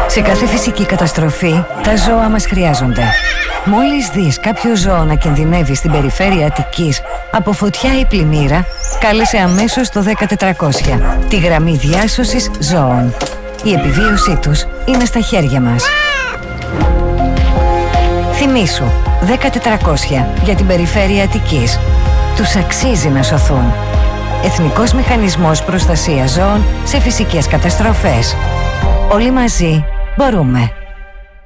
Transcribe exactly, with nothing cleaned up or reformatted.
Σε κάθε φυσική καταστροφή, τα ζώα μας χρειάζονται. Μόλις δεις κάποιο ζώο να κινδυνεύει στην περιφέρεια Αττικής από φωτιά ή πλημμύρα, κάλεσε αμέσως το δέκα τετρακόσια, τη γραμμή διάσωσης ζώων. Η επιβίωσή τους είναι στα χέρια μας. Θυμήσου, δέκα τετρακόσια για την περιφέρεια Αττικής. Τους αξίζει να σωθούν. Εθνικός Μηχανισμός Προστασίας Ζώων σε φυσικές καταστροφές. Όλοι μαζί μπορούμε.